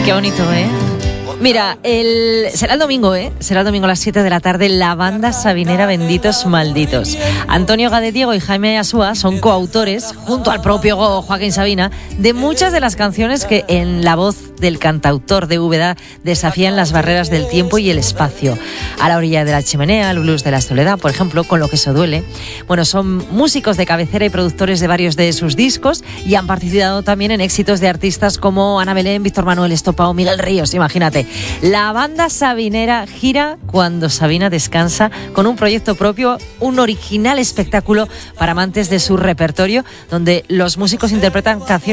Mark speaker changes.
Speaker 1: Qué bonito, ¿eh? Mira, será el domingo, será el domingo a las 7 de la tarde, la banda sabinera Benditos Malditos. Antonio Gadetiego y Jaime Asúa son coautores, junto al propio Joaquín Sabina, de muchas de las canciones que en la voz del cantautor de Úbeda desafían las barreras del tiempo y el espacio. A la orilla de la chimenea, el blues de la soledad, por ejemplo, Con lo que eso duele. Bueno, son músicos de cabecera y productores de varios de sus discos y han participado también en éxitos de artistas como Ana Belén, Víctor Manuel Estopa o Miguel Ríos, imagínate. La banda sabinera gira cuando Sabina descansa, con un proyecto propio, un original espectáculo para amantes de su repertorio, donde los músicos interpretan canciones